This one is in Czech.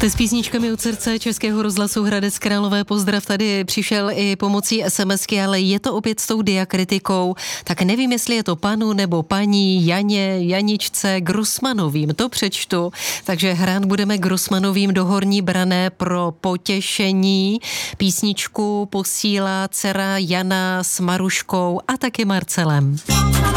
Jste s písničkami od srdce Českého rozhlasu Hradec Králové. Pozdrav tady přišel i pomocí SMSky, ale je to opět s tou diakritikou. Tak nevím, jestli je to panu nebo paní Janě, Janičce, Grossmanovým. To přečtu. Takže hrát budeme Grossmanovým do Horní Branné pro potěšení. Písničku posílá dcera Jana s Maruškou a taky Marcelem.